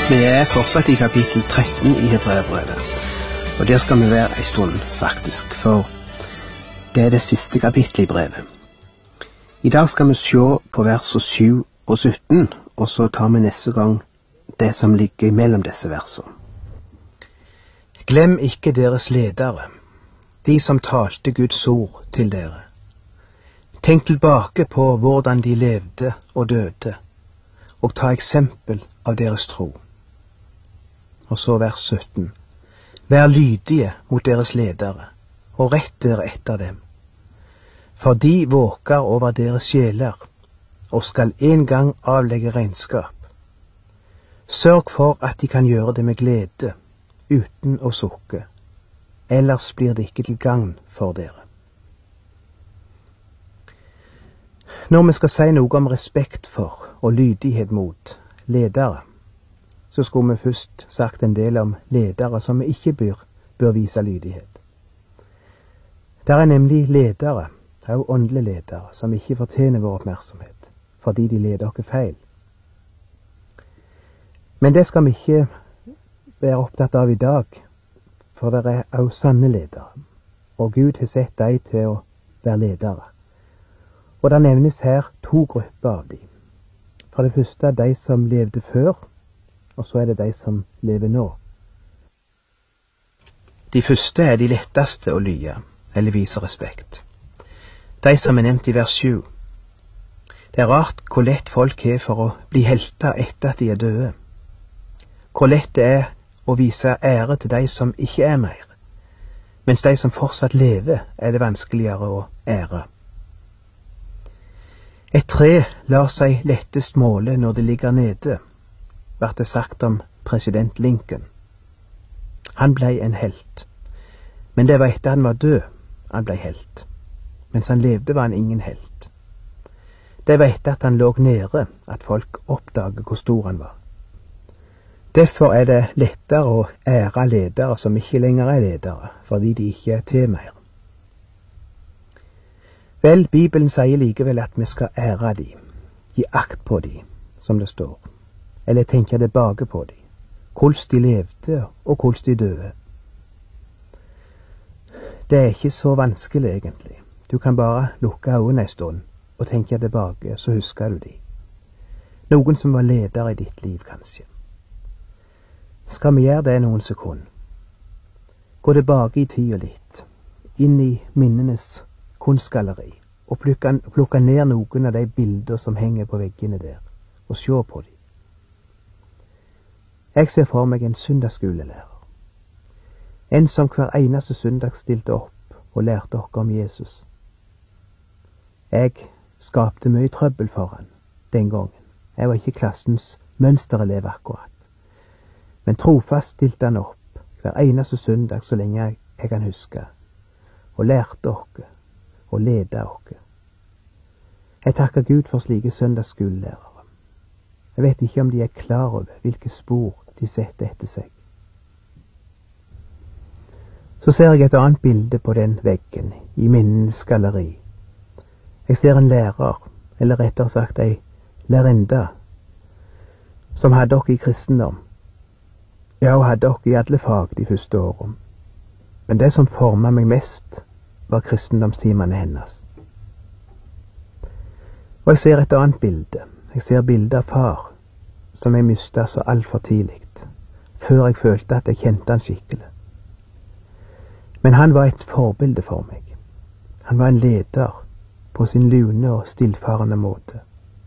Vi er fortsatt i kapittel 13 i Hebreerbrevet, og der skal vi være en stund faktisk, for det er det siste kapittelet i brevet. I dag skal vi se på versene 7 og 17, og så tar vi neste gang det som ligger mellom disse versene. Glem ikke deres ledere, de som talte Guds ord til dere. Tenk tilbake på hvordan de levde og døde, og ta eksempel av deres tro. Og så vers 17. Vær lydige mot deres ledere, og rett dere etter dem. For de våker over deres sjeler, og skal en gang avlegge regnskap. Sørg for at de kan gjøre det med glede, uten å sukke. Ellers blir det ikke til gagn for dere. Når vi skal si noe om respekt for og lydighet mot ledere, så skulle vi først sagt en del om ledere som vi ikke bør vise lydighet. Der er nemlig ledere, og åndelige ledere, som ikke fortjener vår oppmerksomhet, fordi de leder oss feil. Men det skal vi ikke være opptatt av i dag, for det er også sanne ledere, og Gud har sett dem til å være ledere. Og det nevnes her to grupper av dem. For det første er de som levde før, og så er det de som lever nå. De første er de letteste å lye, eller vise respekt. De som er nevnt i vers 7. Det er rart hvor lett folk er for å bli helter etter at de er døde. Hvor lett det er å vise ære til de som ikke er mer, mens de som fortsatt lever er det vanskeligere å ære. Et tre lar seg lettest måle når det ligger nede, ble det sagt om president Lincoln. Han ble en helt, men det var etter han var død han ble helt. Mens han levde var han ingen helt. Det var etter at han lå nede at folk oppdaget hvor stor han var. Derfor er det lettere å ære ledere som ikke lenger er ledere, fordi de ikke er til mer. Vel, Bibelen sier likevel at vi skal ære de, gi akt på de, som det står, eller tenke tilbake på de, hvordan de levde og hvordan de døde. Det er ikke så vanskelig egentlig. Du kan bare lukke øynene en stund og tenke tilbake, så husker du de. Noen som var leder i ditt liv, kanskje. Skal vi gjøre det noen sekunder? Gå tilbake i tida litt, inn i minnenes kunstgalleri, og plukke ned noen av de bilder som henger på veggene der, og se på dem. Jeg ser for meg en søndagsskolelærer. En som hver eneste søndag stilte opp og lærte oss om Jesus. Jeg skapte mye trøbbel for han den gangen. Jeg var ikke klassens mønsterelev akkurat. Men trofast stilte han opp hver eneste søndag så lenge jeg kan huske, og lærte oss og leda oss. Jeg takker Gud for slike søndagsskolelærere. Jeg vet ikke om de er klar over hvilke spor de setter etter seg. Så ser jeg et annet bilde på den veggen i minnenes galleri. Jeg ser en lærer, eller rettere sagt ei lærerinne, som hadde oss i kristendom. Ja, hun hadde oss i alle fag de første årene. Men det som formet meg mest, var kristendomstimene hennes. Og jeg ser et annet bilde. Jeg ser bildet av far, som jeg mistet så alt for tidlig, før jeg følte at jeg kjente han skikkelig. Men han var et forbilde for meg. Han var en leder på sin lune og stillfarende måte.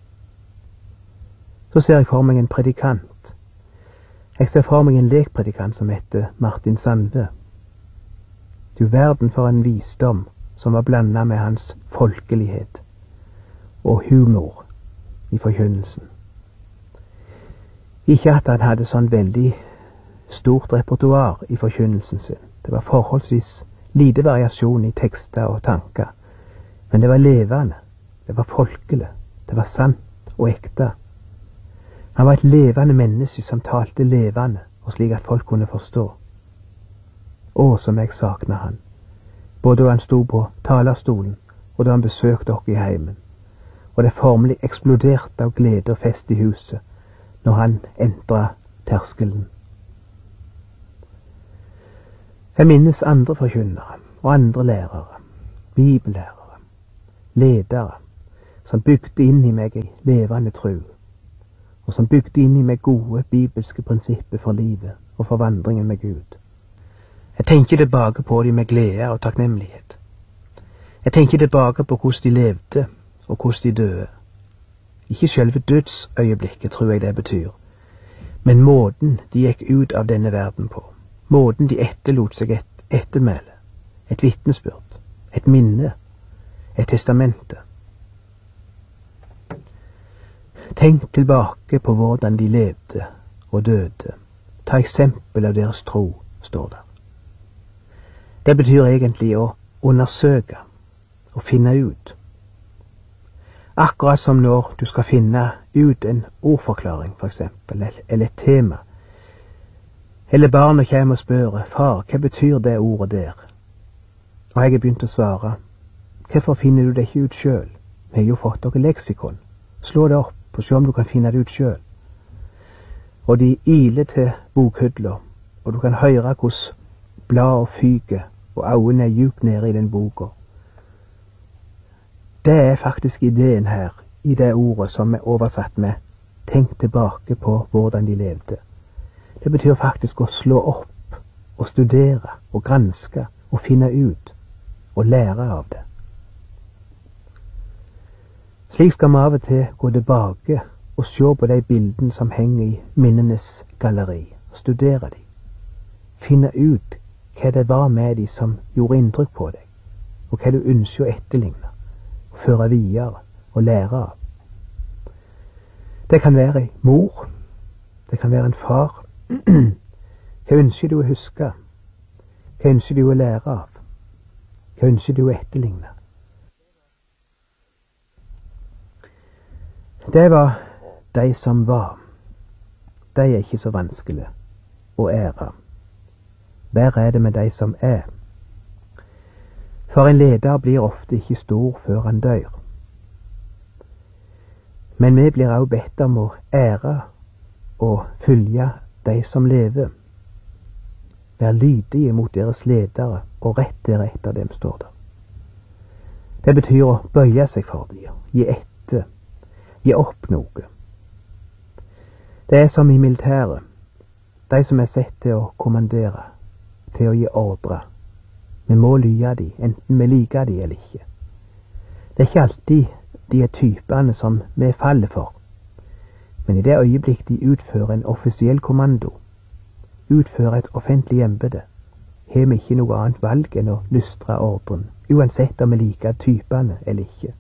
Så ser jeg for meg en predikant. Jeg ser for meg en lekpredikant som heter Martin Sandve. Du verden for en visdom som var blandet med hans folkelighet og humor i forkynnelsen. Ikke at han hadde sånn veldig stort repertoar i forkynnelsen sin. Det var forholdsvis lite variasjon i tekster og tanker, men det var levende, det var folkelig, det var sant og ekte. Han var et levende menneske som talte levende, og slik at folk kunne forstå. Å, som jeg savner han, både da han sto på talerstolen, og da han besøkte oss i heimen. Og det formelig eksploderte av glede og fest i huset, når han entret terskelen. Jeg minnes andre forkynnere og andre lærere, bibellærere, ledere, som bygde inn i meg ei levende tro, og som bygde inn i meg gode bibelske prinsipper for livet og for vandringen med Gud. Jeg tenker tilbake på dem med glede og takknemlighet. Jeg tenker tilbake på hvordan de levde og hvordan de døde. Ikke selve dødsøyeblikket, tror jeg det betyr, men måten de gikk ut av denne verden på, måten de etterlot seg et ettermæle, et vitnesbyrd, et minne, et testamente. Tenk tilbake på hvordan de levde og døde. Ta eksempel av deres tro, står der. Det betyr egentlig å undersøke og finne ut. Akkurat som når du skal finne ut en ordforklaring, for eksempel, eller et tema. Eller barnet kommer og spør, far, hva betyr det ordet der? Og jeg har begynt å svare, hvorfor finner du det ikke ut selv? Vi har jo fått dere leksikon. Slå det opp og se om du kan finne det ut selv. Og de iler til bokhylla, og du kan høre hvordan bladet fyker, og øynene er djupt nede i den boka. Det er faktisk ideen her, i det ordet som er oversatt med tenk tilbake på hvordan de levde. Det betyr faktisk å slå opp, og studere, og granske, og finne ut, og lære av det. Slik skal vi av og til gå tilbake og se på de bildene som henger i minnenes galleri, og studere dem. Finne ut hva det var med dem som gjorde inntrykk på deg, og hva du ønsker å etterligne, og føre videre og lære av. Det kan være en mor, det kan være en far. Hva ønsker du å huske? Hva ønsker du å lære av? Hva ønsker du å etterligne? Det var de som var. De er ikke så vanskelig å ære. Verre er det med de som er. For en leder blir ofte ikke stor før han dør. Men vi blir også bedt om å ære og følge de som lever. Vær lydige mot deres ledere og rett dere etter dem, står det. Det betyr å bøye seg for dem, gi etter, gi opp noe. Det er som i militæret, de som er sett til å kommandere, til å gi ordre. Vi må lyde de, enten vi liker de eller ikke. Det er ikke alltid de er typene som vi faller for, men i det øyeblikk de utfører en offisiell kommando, utfører et offentlig embete, har vi ikke noe annet valg enn å lystre ordren, uansett om vi liker typene eller ikke.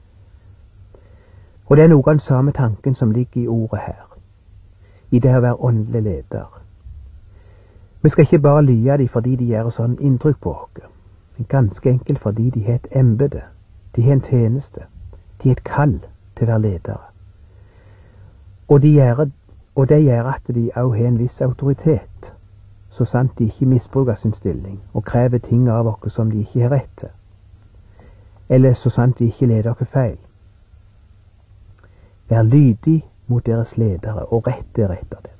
Og det er noe av den samme tanken som ligger i ordet her, i det å være åndelig leder. Vi skal ikke bare lyde de fordi de gjør sånn inntrykk på oss, men ganske enkelt fordi de har et embete, de har en tjeneste, de har et kall til å være ledere. Og det gjør at de også har en viss autoritet, så sant de ikke misbruker sin stilling og krever ting av oss som de ikke har rett til, eller så sant de ikke leder oss feil. Vær lydig mot deres ledere og rett dere etter dem.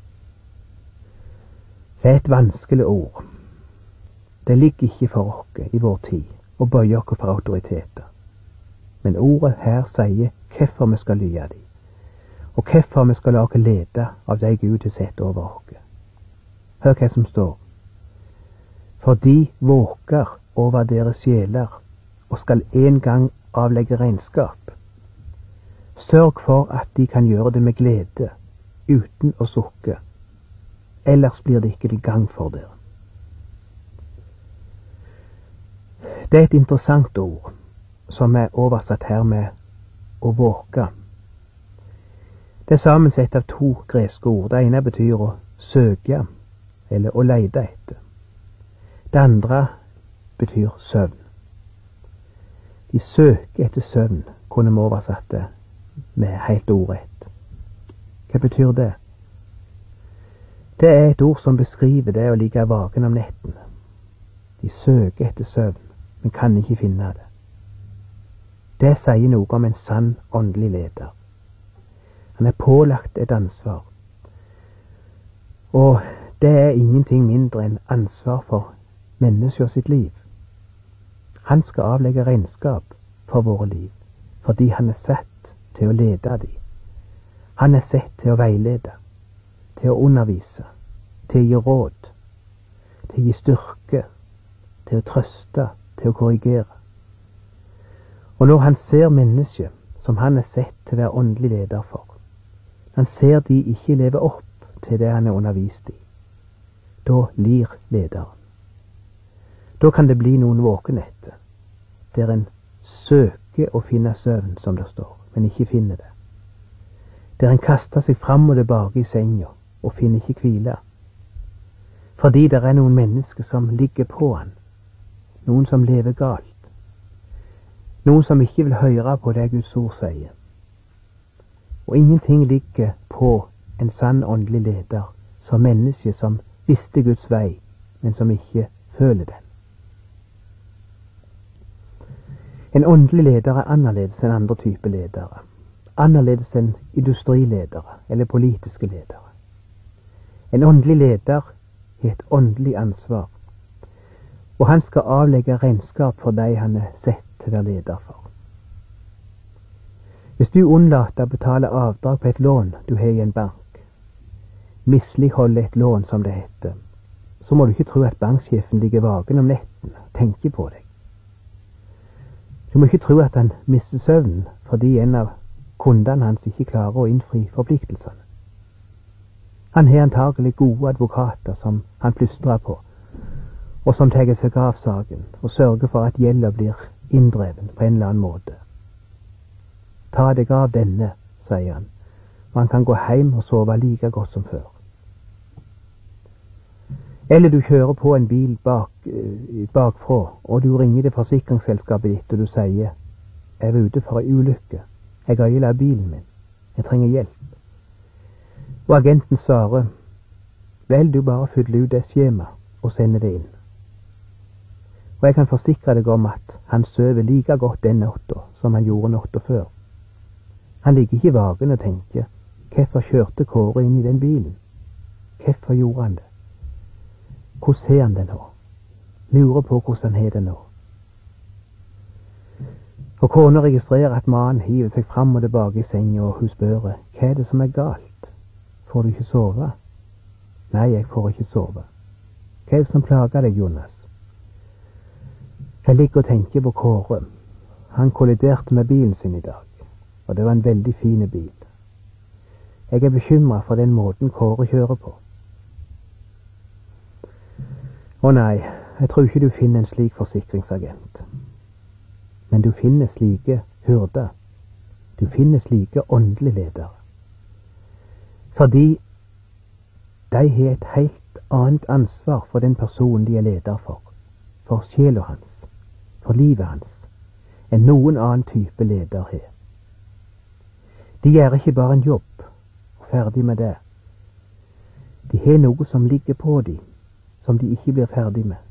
Det er et vanskelig ord. Det ligger ikke for oss i vår tid å bøye oss for autoriteter. Men ordet her sier hvorfor vi skal lyde dem, og hvorfor vi skal la oss lede av de Gud har sett over oss. Hør hva som står. For de våker over deres sjeler og skal en gang avlegge regnskap. Sørg for at de kan gjøre det med glede, uten å sukke. Ellers blir det ikke til gang for dere. Det er et interessant ord, som er oversatt her med å våke. Det er sammensett av to greske ord. Det ene betyr å søke, eller å lete etter. Det andre betyr søvn. De søker etter søvn, kunne vi oversatt det med helt ordrett. Hva betyr det? Det er et ord som beskriver det å ligge vaken om netten. De søker etter søvn, men kan ikke finne det. Det sier noe om en sann, åndelig leder. Han er pålagt et ansvar. Og det er ingenting mindre enn ansvar for mennesker sitt liv. Han skal avlegge regnskap for våre liv, fordi han er satt til å lede dem. Han er satt til å veilede, til å undervise, til å gi råd, til å gi styrke, til å trøste, til å korrigere. Og når han ser mennesket som han er sett til å være åndelig leder for, han ser de ikke leve opp til det han er undervist i, da lir lederen. Da kan det bli noen våkenetter, der en søker å finne søvn, som det står, men ikke finner det. Der en kaster seg fram og tilbake i senga og finner ikke hvile. Fordi det er noen mennesker som ligger på han, noen som lever galt, noen som ikke vil høre på det Guds ord sier. Og ingenting ligger på en sann åndelig leder som menneske som visste Guds vei, men som ikke føler den. En åndelig leder er annerledes enn andre typer ledere. Annerledes enn industriledere eller politiske ledere. En åndelig leder har et åndelig ansvar, og han skal avlegge regnskap for de han er sett til å være leder for. Hvis du unnlater å betale avdrag på et lån du har i en bank, misligholder et lån som det heter, så må du ikke tro at banksjefen ligger vaken om netten og tenker på deg. Du må ikke tro at han mister søvnen fordi en av kundene hans ikke klarer å innfri forpliktelsene. Han har antagelig gode advokater som han plystrer på, og som tar seg av saken og sørger for at gjelda blir inndreven på en eller annen måte. Ta deg av denne, sier han, og han kan gå hjem og sove like godt som før. Eller du kjører på en bil bakfra, og du ringer til forsikringsselskapet ditt, og du sier, jeg er ute for en ulykke, jeg har ødelagt bilen min, jeg trenger hjelp. Og agenten svarer, vel, du bare fyller ut det skjema og sender det inn. Og jeg kan forsikre deg om at han sover like godt den natta som han gjorde natta før. Han ligger ikke vaken og tenker, hvorfor kjørte Kåre inn i den bilen? Hvorfor gjorde han det? Hvordan har han det nå? Lurer på hvordan han har det nå. Og kona registrerer at mannen hiver seg fram og tilbake i senga, og hun spør, hva er det som er galt? Får du ikke sove? Nei, jeg får ikke sove. Hva er det som plager deg, Jonas? Jeg ligger og tenker på Kåre. Han kolliderte med bilen sin i dag, og det var en veldig fin bil. Jeg er bekymret for den måten Kåre kjører på. Å nei, jeg tror ikke du finner en slik forsikringsagent. Men du finner slike hyrder. Du finner slike åndelige ledere. Fordi de har et helt annet ansvar for den personen de er leder for sjela hans, for livet hans, enn noen annen type leder har. De gjør ikke bare en jobb og ferdig med det. De har noe som ligger på dem, som de ikke blir ferdig med.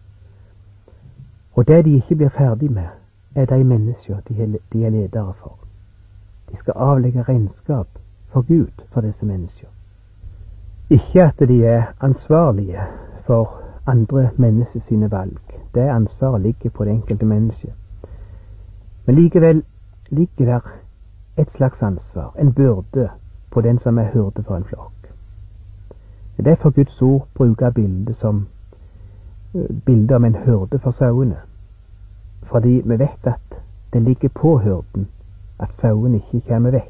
Og det de ikke blir ferdig med, er de mennesker de er ledere for. De skal avlegge regnskap for Gud for disse mennesker. Ikke at de er ansvarlige for andre mennesker sine valg. Det ansvaret ligger på det enkelte mennesket. Men likevel ligger der et slags ansvar, en byrde, på den som er hyrde for en flokk. Det er derfor Guds ord bruker bildet om en hyrde for sauene. Fordi vi vet at det ligger på hyrden at sauene ikke kommer vekk.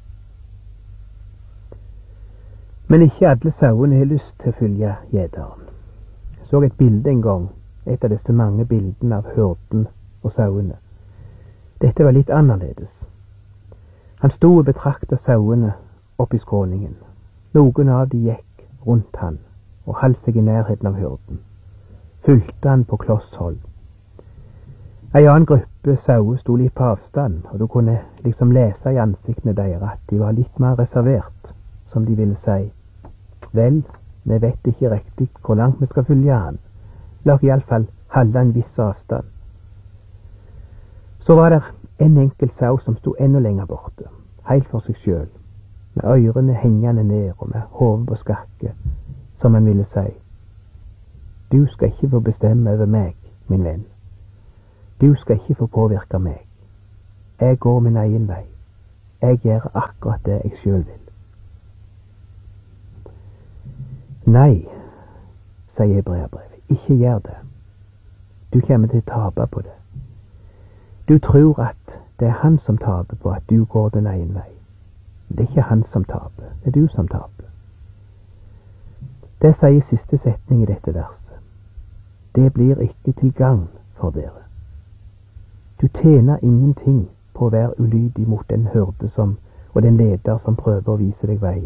Men ikke alle sauene har lyst til å følge gjeteren. Jeg så et bilde en gang, et av disse mange bildene av hyrden og sauene. Dette var litt annerledes. Han sto og betraktet sauene opp i skråningen. Noen av de gikk rundt han og holdt seg i nærheten av hyrden. Fulgte han på kloss hold. En annen gruppe sauer sto litt på avstand, og du kunne liksom lese i ansiktene deres at de var litt mer reservert, som de ville si. Vel, vi vet ikke riktig hvor langt vi skal følge han. La oss i alle fall holde en viss avstand. Så var det en enkelt sau som sto enda lenger borte, helt for seg sjøl, med ørene hengende ned og med hodet på skakke, som han ville si. Du skal ikke få bestemme over meg, min venn. Du skal ikke få påvirke meg. Jeg går min egen vei. Jeg gjør akkurat det jeg selv vil. Nei, sier Hebreerbrevet, ikke gjør det. Du kommer til å tape på det. Du tror at det er han som taper på at du går din egen vei. Det er ikke han som taper, det er du som taper. Det sier siste setning i dette verset. Det blir ikke til gagn for dere. Du tjener ingenting på å være ulydig mot den hyrde og den leder som prøver å vise deg veien.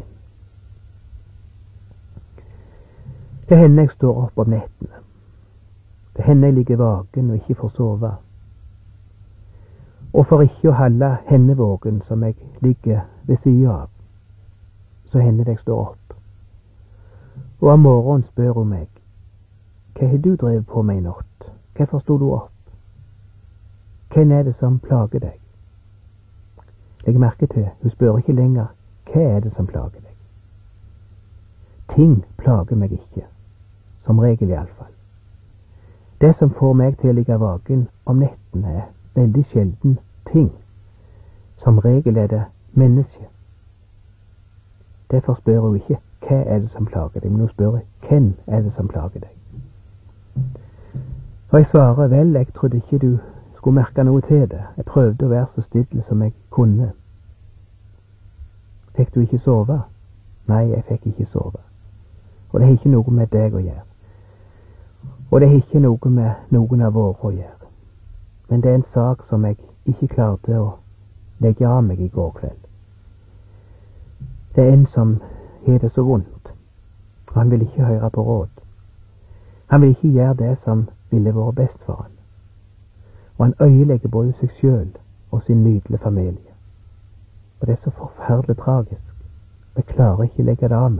Det hender jeg står opp om nettene. Det hender jeg ligger vaken og ikke får sove. Og for ikke å holde hendevågen som jeg ligger ved siden av, så hender det jeg står opp. Og om morgenen spør hun meg, hva har du drevet på med i natt? Hvorfor sto du opp? Hvem er det som plager deg? Legg merke til, hun spør ikke lenger, hva er det som plager deg? Ting plager meg ikke, som regel i alle fall. Det som får meg til å ligge vaken om nettene er veldig sjelden ting. Som regel er det menneske. Derfor spør hun ikke, hva er det som plager deg? Men hun spør, hvem er det som plager deg? Og jeg svarer, vel, jeg trodde ikke du skulle merke noe til det. Jeg prøvde å være så stille som jeg kunne. Fikk du ikke sove? Nei, jeg fikk ikke sove. Og det har ikke noe med deg å gjøre. Og det har ikke noe med noen av våre å gjøre. Men det er en sak som jeg ikke klarte å legge av meg i går kveld. Det er en som har det så vondt. Og han vil ikke høre på råd. Han vil ikke gjøre det som ville vært best for han. Og han øyelegger både seg selv og sin nydelige familie. Og det er så forferdelig tragisk. Jeg klarer ikke å legge det av meg.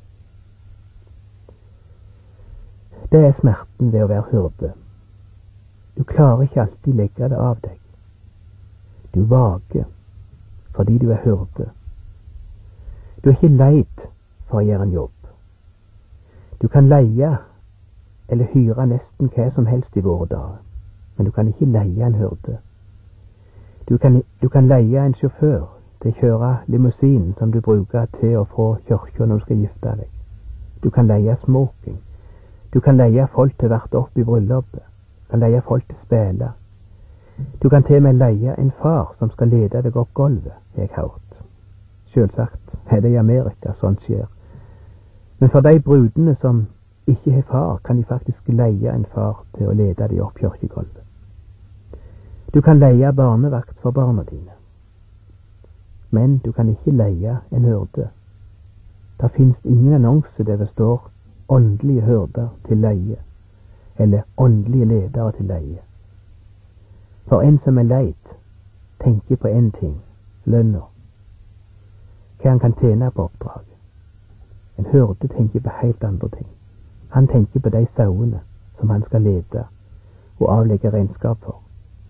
Det er smerten ved å være hyrde. Du klarer ikke alltid legge det av deg. Du vager fordi du er hyrde. Du er ikke leid for å gjøre en jobb. Du kan leie eller hyre nesten hva som helst i våre dager, men du kan ikke leie en hyrde. Du kan leie en sjåfør til å kjøre limousinen som du bruker til og fra kirka når du skal gifte deg. Du kan leie smoking. Du kan leie folk til å varte opp i bryllupet. Du kan leie folk til å spille. Du kan til og med leie en far som skal lede deg opp gulvet, har jeg hørt. Selvsagt er det i Amerika sånt skjer. Men for de brudene som ikke har far, kan de faktisk leie en far til å lede deg opp kirkegulvet. Du kan leie barnevakt for barna dine. Men du kan ikke leie en hyrde. Det finnes ingen annonse der det står åndelige hyrder til leie, eller åndelige ledere til leie. For en som er leid, tenker på en ting, lønna. Hva han kan tjene på oppdraget. En hyrde tenker på helt andre ting. Han tenker på de sauene som han skal lede og avlegge regnskap for.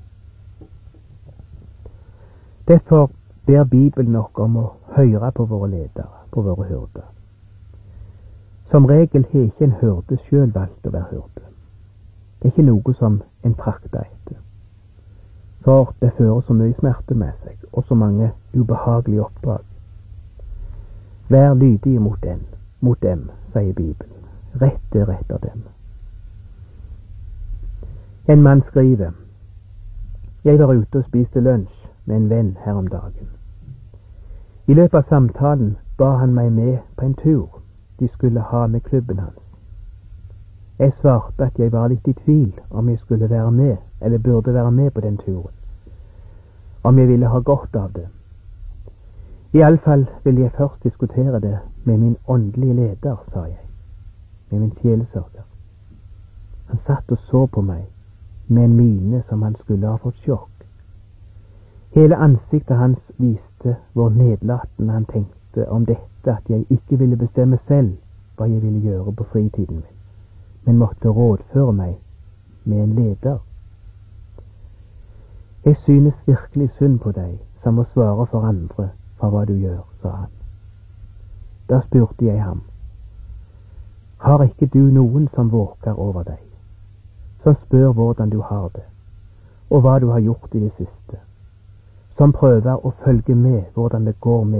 Derfor ber Bibelen nok om å høre på våre ledere, på våre hyrder. Som regel har ikke en hyrde selv valgt å være hyrde. Det er ikke noe som en trakter etter. For det fører så mye smerte med seg, og så mange ubehagelige oppdrag. Vær lydige mot dem, sier Bibelen. Rett etter dem. En mann skriver, jeg var ute og spiste lunsj med en venn her om dagen. I løpet av samtalen ba han meg med på en tur de skulle ha med klubben hans. Jeg svarte at jeg var litt i tvil om jeg skulle være med, eller burde være med på den turen. Om jeg ville ha godt av det. I alle fall ville jeg først diskutere det med min åndelige leder, sa jeg. Med min sjelesørger. Han satt og så på meg med en mine som han skulle ha fått sjokk. Hele ansiktet hans viste hvor nedlatende han tenkte om dette at jeg ikke ville bestemme selv hva jeg ville gjøre på fritiden min, men måtte rådføre meg med en leder. Jeg synes virkelig synd på deg som må svare for andre for hva du gjør, sa han. Da spurte jeg ham, Har ikke du noen som våker over deg, som spør hvordan du har det, og hva du har gjort i det siste, som prøver å følge med hvordan det går med